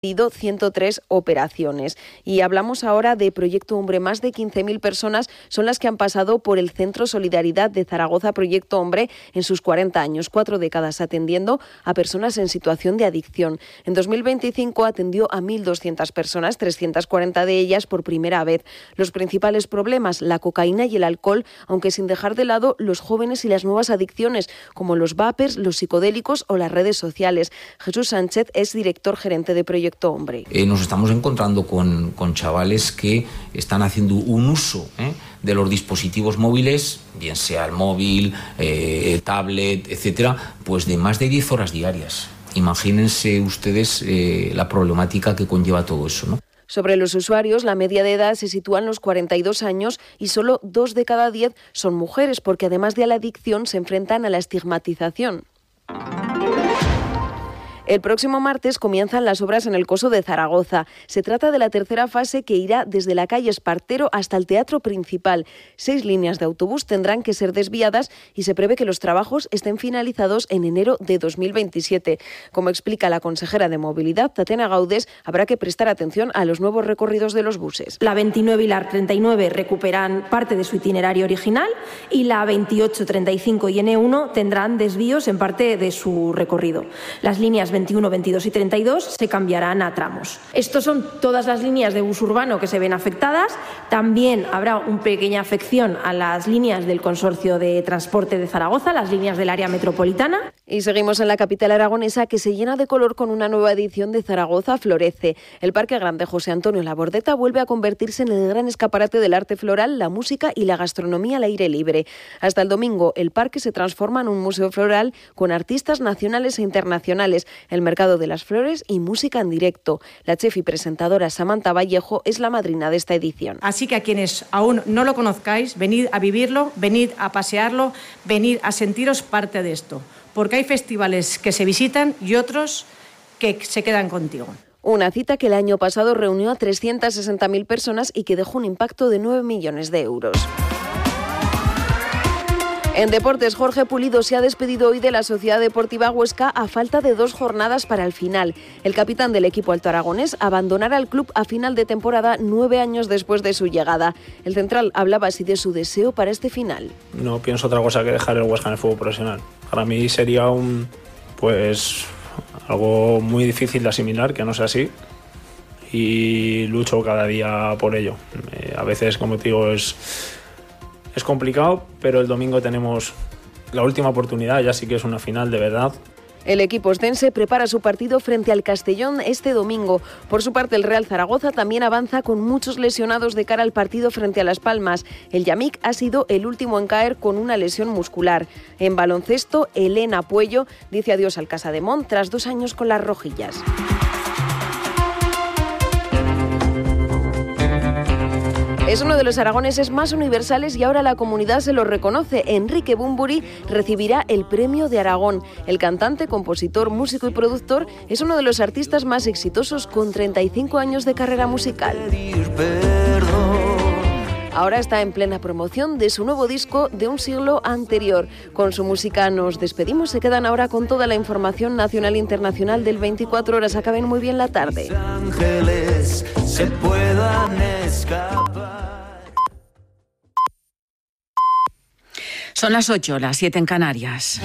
103 operaciones. Y hablamos ahora de Proyecto Hombre. Más de 15.000 personas son las que han pasado por el Centro Solidaridad de Zaragoza Proyecto Hombre en sus 40 años, 4 décadas atendiendo a personas en situación de adicción. En 2025 atendió a 1.200 personas, 340 de ellas por primera vez. Los principales problemas, la cocaína y el alcohol, aunque sin dejar de lado los jóvenes y las nuevas adicciones, como los vapers, los psicodélicos o las redes sociales. Jesús Sánchez es director gerente de Proyecto Hombre. Nos estamos encontrando con chavales que están haciendo un uso de los dispositivos móviles, bien sea el móvil, tablet, etcétera, pues de más de 10 horas diarias. Imagínense ustedes la problemática que conlleva todo eso, ¿no? Sobre los usuarios, la media de edad se sitúa en los 42 años y solo 2 de cada 10 son mujeres, porque además de a la adicción se enfrentan a la estigmatización. El próximo martes comienzan las obras en el Coso de Zaragoza. Se trata de la tercera fase que irá desde la calle Espartero hasta el Teatro Principal. 6 líneas de autobús tendrán que ser desviadas y se prevé que los trabajos estén finalizados en enero de 2027. Como explica la consejera de Movilidad, Tatiana Gaudés, habrá que prestar atención a los nuevos recorridos de los buses. La 29 y la 39 recuperan parte de su itinerario original y la 28, 35 y N1 tendrán desvíos en parte de su recorrido. Las líneas 21, 22 y 32 se cambiarán a tramos. Estas son todas las líneas de bus urbano que se ven afectadas. También habrá una pequeña afección a las líneas del Consorcio de Transporte de Zaragoza, las líneas del área metropolitana. Y seguimos en la capital aragonesa, que se llena de color con una nueva edición de Zaragoza Florece. El Parque Grande José Antonio Labordeta vuelve a convertirse en el gran escaparate del arte floral, la música y la gastronomía al aire libre. Hasta el domingo, el parque se transforma en un museo floral con artistas nacionales e internacionales, el mercado de las flores y música en directo. La chef y presentadora Samantha Vallejo es la madrina de esta edición. Así que a quienes aún no lo conozcáis, venid a vivirlo, venid a pasearlo, venid a sentiros parte de esto. Porque hay festivales que se visitan y otros que se quedan contigo. Una cita que el año pasado reunió a 360.000 personas y que dejó un impacto de 9 millones de euros. En deportes, Jorge Pulido se ha despedido hoy de la Sociedad Deportiva Huesca a falta de 2 jornadas para el final. El capitán del equipo altoaragonés abandonará el club a final de temporada 9 años después de su llegada. El central hablaba así de su deseo para este final. No pienso otra cosa que dejar el Huesca en el fútbol profesional. Para mí sería algo muy difícil de asimilar, que no sea así. Y lucho cada día por ello. A veces, como te digo, es complicado, pero el domingo tenemos la última oportunidad, ya sí que es una final de verdad. El equipo ostense prepara su partido frente al Castellón este domingo. Por su parte, el Real Zaragoza también avanza con muchos lesionados de cara al partido frente a Las Palmas. El Yamik ha sido el último en caer con una lesión muscular. En baloncesto, Elena Puello dice adiós al Casademont tras 2 años con las rojillas. Es uno de los aragoneses más universales y ahora la comunidad se lo reconoce. Enrique Bumburi recibirá el Premio de Aragón. El cantante, compositor, músico y productor es uno de los artistas más exitosos con 35 años de carrera musical. Ahora está en plena promoción de su nuevo disco de un siglo anterior. Con su música nos despedimos. Se quedan ahora con toda la información nacional e internacional del 24 horas. Acaben muy bien la tarde. Los ángeles se puedan escapar. Son las 8, las 7 en Canarias.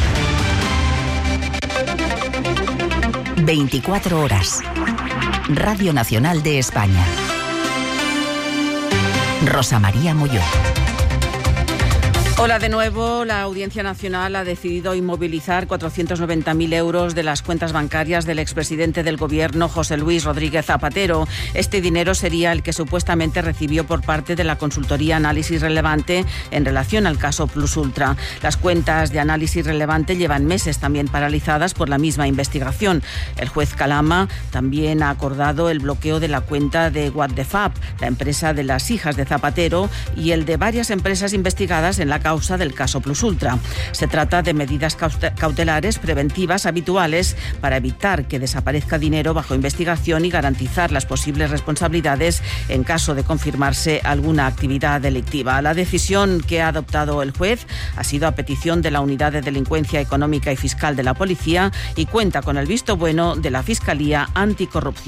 24 horas. Radio Nacional de España. Rosa María Molló. Hola de nuevo. La Audiencia Nacional ha decidido inmovilizar 490.000 euros de las cuentas bancarias del expresidente del Gobierno, José Luis Rodríguez Zapatero. Este dinero sería el que supuestamente recibió por parte de la consultoría Análisis Relevante en relación al caso Plus Ultra. Las cuentas de Análisis Relevante llevan meses también paralizadas por la misma investigación. El juez Calama también ha acordado el bloqueo de la cuenta de What the Fab, la empresa de las hijas de Zapatero, y el de varias empresas investigadas en la causa del caso Plus Ultra. Se trata de medidas cautelares preventivas habituales para evitar que desaparezca dinero bajo investigación y garantizar las posibles responsabilidades en caso de confirmarse alguna actividad delictiva. La decisión que ha adoptado el juez ha sido a petición de la Unidad de Delincuencia Económica y Fiscal de la Policía y cuenta con el visto bueno de la Fiscalía Anticorrupción.